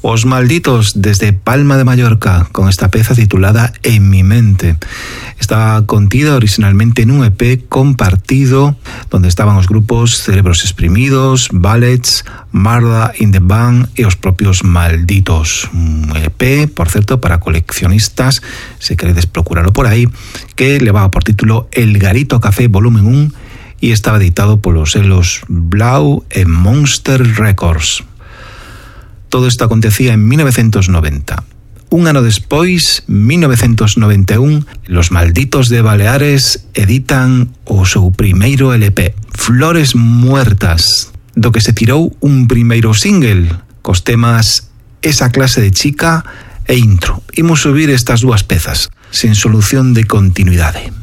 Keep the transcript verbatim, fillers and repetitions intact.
Os Malditos desde Palma de Mallorca con esta peza titulada En mi mente. Estaba contida originalmente en un E P compartido donde estaban os grupos Cerebros Exprimidos, Ballets, Marda in the Band e os propios Malditos. Un E P, por certo, para coleccionistas, se queredes procuralo por aí, que levaba por título El Garito Café volumen uno e estaba editado polos selos Blau e Monster Records. Todo isto acontecía en mil novecientos noventa. Un ano despois, mil novecientos noventa e un, Los Malditos de Baleares editan o seu primeiro L P, Flores Muertas, do que se tirou un primeiro single, cos temas Esa clase de chica e Intro. Imos subir estas dúas pezas, Sin solución de continuidade.